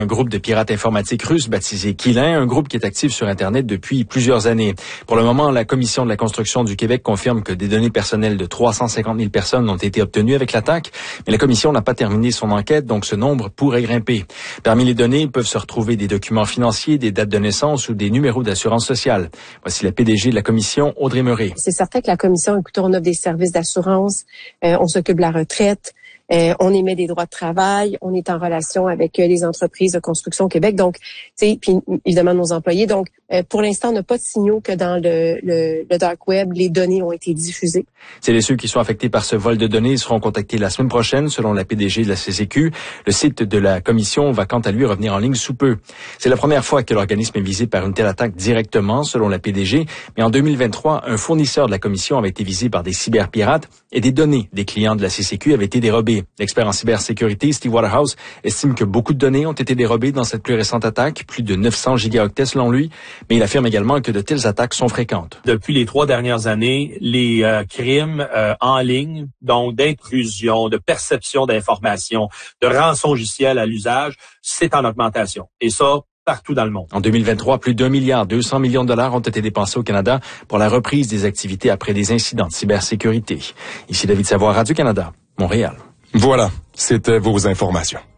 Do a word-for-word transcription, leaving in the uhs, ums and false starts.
Un groupe de pirates informatiques russes baptisé Qilin, un groupe qui est actif sur Internet depuis plusieurs années. Pour le moment, la Commission de la construction du Québec confirme que des données personnelles de trois cent cinquante mille personnes ont été obtenues avec l'attaque, mais la Commission n'a pas terminé son enquête, donc ce nombre pourrait grimper. Parmi les données, peuvent se retrouver des documents financiers, des dates de naissance ou des numéros d'assurance sociale. Voici la P D G de la Commission, Audrey Murray. C'est certain que la Commission, écoute, on offre des services d'assurance, euh, on s'occupe de la retraite, Euh, on émet des droits de travail, on est en relation avec euh, les entreprises de construction au Québec, donc, tu sais, puis évidemment nos employés. Donc, euh, pour l'instant, on n'a pas de signaux que dans le, le, le dark web, les données ont été diffusées. Celles et ceux qui sont affectés par ce vol de données seront contactés la semaine prochaine, selon la P D G de la C C Q. Le site de la Commission va quant à lui revenir en ligne sous peu. C'est la première fois que l'organisme est visé par une telle attaque directement, selon la P D G, mais en deux mille vingt-trois, un fournisseur de la Commission avait été visé par des cyberpirates et des données des clients de la C C Q avaient été dérobées. L'expert en cybersécurité, Steve Waterhouse, estime que beaucoup de données ont été dérobées dans cette plus récente attaque, plus de neuf cents gigaoctets selon lui, mais il affirme également que de telles attaques sont fréquentes. Depuis les trois dernières années, les euh, crimes euh, en ligne, donc d'intrusion, de perception d'informations, de rançongiciel à l'usage, c'est en augmentation. Et ça, partout dans le monde. En deux mille vingt-trois, plus d'un milliard deux cents millions de dollars ont été dépensés au Canada pour la reprise des activités après des incidents de cybersécurité. Ici David Savoie, Radio-Canada, Montréal. Voilà, c'était vos informations.